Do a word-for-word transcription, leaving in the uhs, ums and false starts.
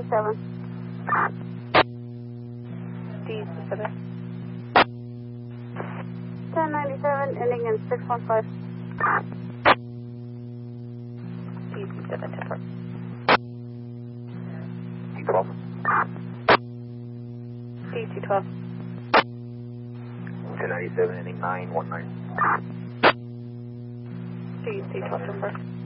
ninety-seven. D Pacific. ten ninety-seven, ending in six one five. D C seven, Temper. D twelve. D C twelve. ten ninety-seven, ending nine one nine. D C twelve, Temper.